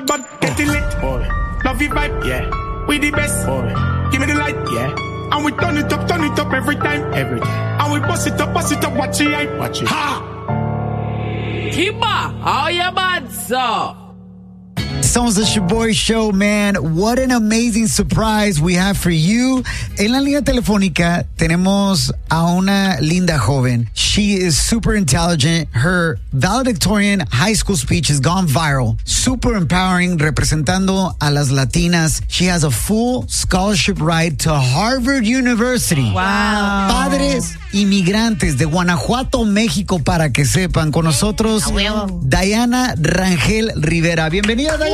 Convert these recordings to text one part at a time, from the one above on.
bad, getting lit. Boy. Love your vibe, Yeah. we the best. Boy. Give me the light, Yeah. and we turn it up every time. Every day. And we bust it up, watch it hype. Watch it. Ha! Kimba, how you bad, sir? Somos the Shaboy Show, man. What an amazing surprise we have for you. En la línea telefónica tenemos a una linda joven. She is super intelligent. Her valedictorian high school speech has gone viral. Super empowering, representando a las latinas. She has a full scholarship ride to Harvard University. Wow. Padres inmigrantes de Guanajuato, México, para que sepan. Con nosotros, Diana Rangel Rivera. Bienvenida, Diana.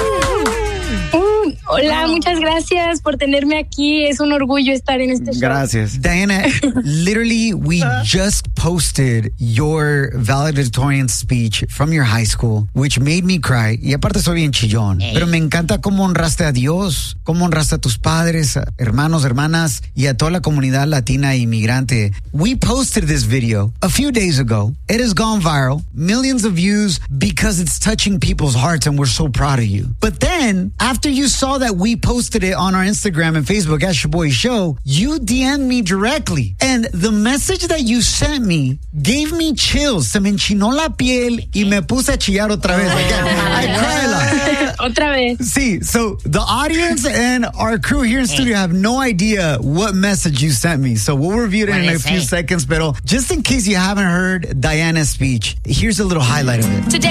Hola, muchas gracias por tenerme aquí. Es un orgullo estar en este show. Gracias. Diana, literally, we just posted your valedictorian speech from your high school, which made me cry. Y aparte soy bien chillón. Pero me encanta cómo honraste a Dios, cómo honraste a tus padres, hermanos, hermanas, y a toda la comunidad latina e inmigrante. We posted this video a few days ago. It has gone viral. Millions of views because it's touching people's hearts, and we're so proud of you. But then, after you saw that we posted it on our Instagram and Facebook at Shaboy Show, you DM'd me directly. And the message that you sent me gave me chills. Se me enchinó la piel y me puse a chillar otra vez. I cried a lot. Otra vez. See, so the audience and our crew here in studio have no idea what message you sent me. So we'll review it in a few seconds. But just in case you haven't heard Diana's speech, here's a little highlight of it. Today